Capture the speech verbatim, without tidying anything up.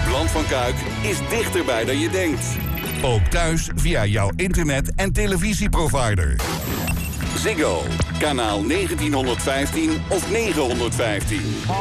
Land van Kuik is dichterbij dan je denkt. Ook thuis via jouw internet- en televisieprovider. Ziggo, kanaal negentienhonderdvijftien of negenhonderdvijftien.